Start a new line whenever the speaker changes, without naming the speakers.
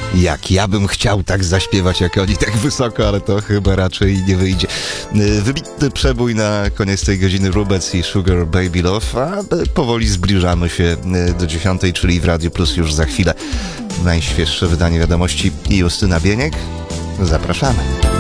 Jak ja bym chciał tak zaśpiewać jak oni, tak wysoko, ale to chyba raczej nie wyjdzie. Wybitny przebój na koniec tej godziny, Rubec i Sugar Baby Love, a powoli zbliżamy się do 10, czyli w Radiu Plus już za chwilę najświeższe wydanie wiadomości i Justyna Bieniek. Zapraszamy.